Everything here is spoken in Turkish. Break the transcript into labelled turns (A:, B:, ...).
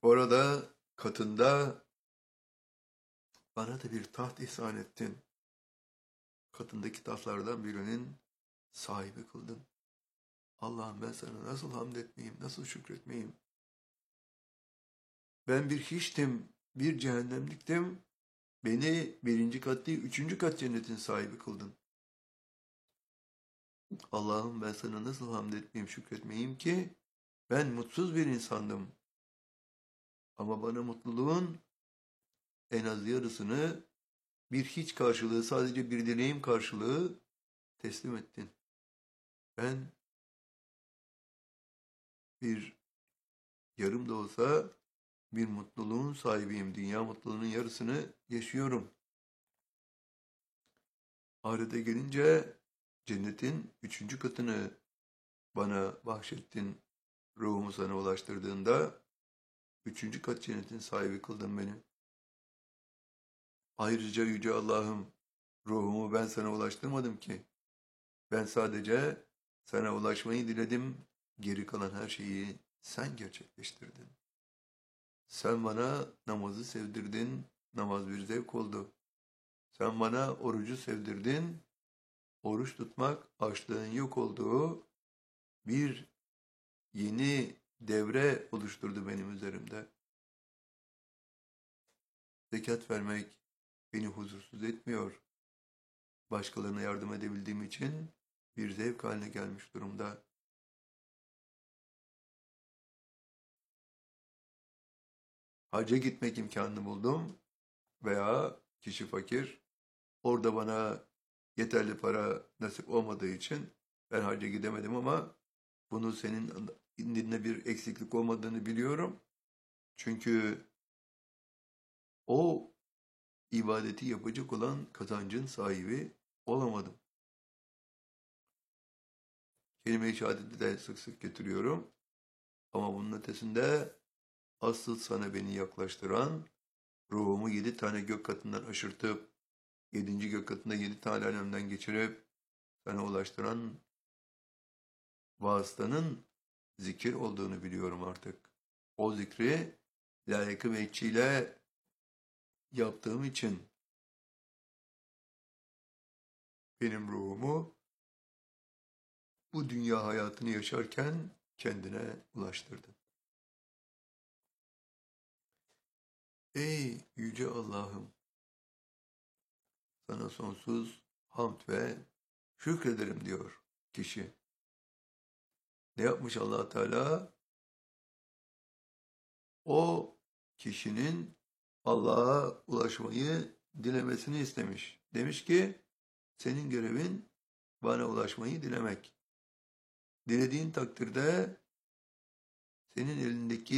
A: Orada katında bana da bir taht ihsan ettin. Katındaki tahtlardan birinin sahibi kıldın. Allah'ım ben sana nasıl hamd etmeyeyim, nasıl şükretmeyeyim? Ben bir hiçtim, bir cehennemliktim. Beni birinci kat değil, üçüncü kat cennetin sahibi kıldın. Allah'ım ben sana nasıl hamd etmeyeyim, şükretmeyeyim ki ben mutsuz bir insandım. Ama bana mutluluğun en az yarısını bir hiç karşılığı, sadece bir deneyim karşılığı teslim ettin. Ben bir yarım da olsa bir mutluluğun sahibiyim. Dünya mutluluğunun yarısını yaşıyorum. Ahirete gelince cennetin üçüncü katını bana bahşettin. Ruhumu sana ulaştırdığında üçüncü kat cennetin sahibi kıldın beni. Ayrıca Yüce Allah'ım ruhumu ben sana ulaştırmadım ki. Ben sadece sana ulaşmayı diledim. Geri kalan her şeyi sen gerçekleştirdin. Sen bana namazı sevdirdin. Namaz bir zevk oldu. Sen bana orucu sevdirdin. Oruç tutmak açlığın yok olduğu bir yeni devre oluşturdu benim üzerimde. Zekat vermek beni huzursuz etmiyor. Başkalarına yardım edebildiğim için bir zevk haline gelmiş durumda. Hacca gitmek imkanını buldum veya kişi fakir, orada bana yeterli para nasip olmadığı için ben hacca gidemedim ama bunun senin indinde bir eksiklik olmadığını biliyorum. Çünkü o ibadeti yapacak olan kazancın sahibi olamadım. Kelime-i şehadeti de sık sık getiriyorum. Ama bunun ötesinde asıl sana beni yaklaştıran, ruhumu 7 tane gök katından aşırtıp, 7. gök katında 7 tane alemden geçirip, sana ulaştıran vasıtanın zikir olduğunu biliyorum artık. O zikri layıkı vehçiyle yaptığım için benim ruhumu bu dünya hayatını yaşarken kendine ulaştırdı. Ey Yüce Allah'ım, sana sonsuz hamd ve şükrederim diyor kişi. Ne yapmış Allah Teala? O kişinin Allah'a ulaşmayı dilemesini istemiş. Demiş ki, senin görevin bana ulaşmayı dilemek. Dilediğin takdirde senin elindeki